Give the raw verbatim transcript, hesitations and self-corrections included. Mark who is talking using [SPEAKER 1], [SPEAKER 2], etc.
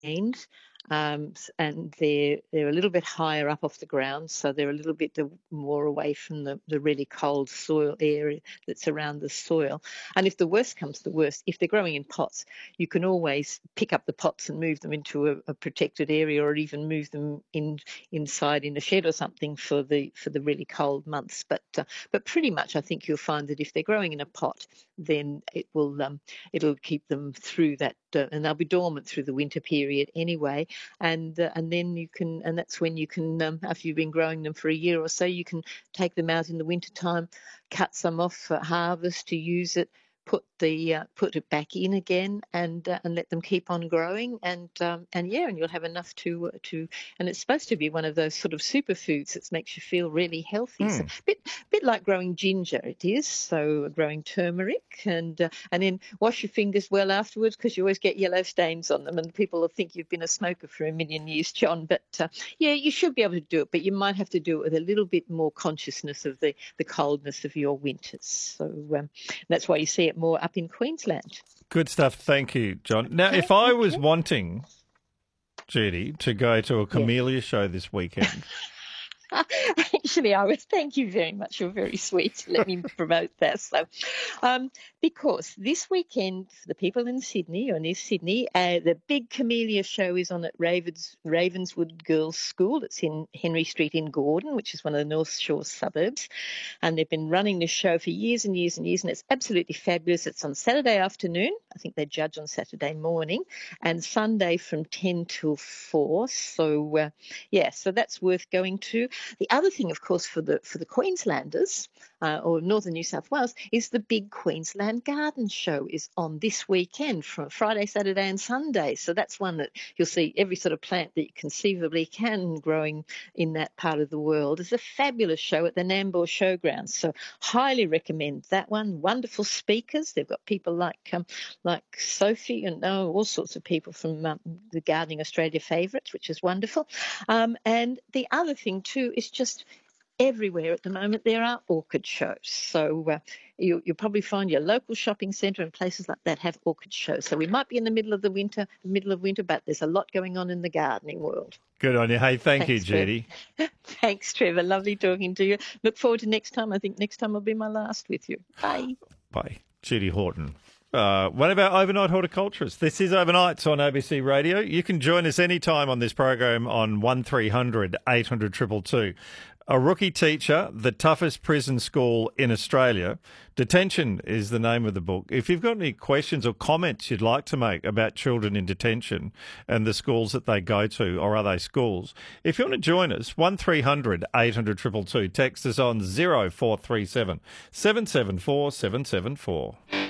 [SPEAKER 1] rained, um, s- and they're they're a little bit higher up off the ground, so they're a little bit the, more away from the, the really cold soil area that's around the soil. And if the worst comes to the worst, if they're growing in pots, you can always pick up the pots and move them into a, a protected area, or even move them in inside in a shed or something for the for the really cold months. But uh, but pretty much, I think you'll find that if they're growing in a pot, then it will um, it'll keep them through that, uh, and they'll be dormant through the winter period anyway. And uh, and then you can, and that's when you can, um, after you've been growing them for a year or so, you can take them out in the winter time, cut some off for harvest to use it, put the uh, put it back in again, and uh, and let them keep on growing, and um, and yeah, and you'll have enough to uh, to and it's supposed to be one of those sort of superfoods that makes you feel really healthy. So
[SPEAKER 2] Mm.
[SPEAKER 1] a bit bit like growing ginger, it is. So growing turmeric, and uh, and then wash your fingers well afterwards, because you always get yellow stains on them, and people will think you've been a smoker for a million years, John. But uh, yeah, you should be able to do it, but you might have to do it with a little bit more consciousness of the the coldness of your winters. So um, that's why you see it more up in Queensland.
[SPEAKER 2] Good stuff. Thank you, John. Now,
[SPEAKER 1] Okay,
[SPEAKER 2] if I was
[SPEAKER 1] okay.
[SPEAKER 2] wanting, Judy, to go to a
[SPEAKER 1] Yeah.
[SPEAKER 2] camellia show this weekend,
[SPEAKER 1] Actually, I was. Thank you very much. You're very sweet to let me promote that. So, um, because this weekend, for the people in Sydney or near Sydney, uh, the big camellia show is on at Ravens, Ravenswood Girls' School. It's in Henry Street in Gordon, which is one of the North Shore suburbs. And they've been running this show for years and years and years, and it's absolutely fabulous. It's on Saturday afternoon. I think they judge on Saturday morning, and Sunday from ten till four. So, uh, yeah, so that's worth going to. The other thing, of course, for the for the Queenslanders uh, or Northern New South Wales, is the big Queensland Garden Show is on this weekend, from Friday, Saturday, and Sunday. So that's one that you'll see every sort of plant that you conceivably can growing in that part of the world. It's a fabulous show at the Nambour Showgrounds. So highly recommend that one. Wonderful speakers. They've got people like um, like Sophie and oh, all sorts of people from um, the Gardening Australia favourites, which is wonderful. Um, and the other thing too is just everywhere at the moment there are orchid shows. So uh, you, you'll probably find your local shopping centre and places like that have orchid shows. So we might be in the middle of the winter, middle of winter, but there's a lot going on in the gardening world.
[SPEAKER 2] good on you. Hey, thank you,
[SPEAKER 1] Thanks, Trevor.
[SPEAKER 2] Judy.
[SPEAKER 1] Thanks, Trevor. Lovely talking to you. Look forward to next time. I think next time will be my last with you. Bye.
[SPEAKER 2] Bye. Judy Horton. Uh, one of our overnight horticulturists. This is Overnights on A B C Radio. You can join us anytime on this program on one three hundred eight hundred two two two. A rookie teacher, the toughest prison school in Australia. Detention is the name of the book. If you've got any questions or comments you'd like to make about children in detention and the schools that they go to, or are they schools, if you want to join us, one three hundred eight hundred two two two. Text us on zero four three seven seven seven four seven seven four.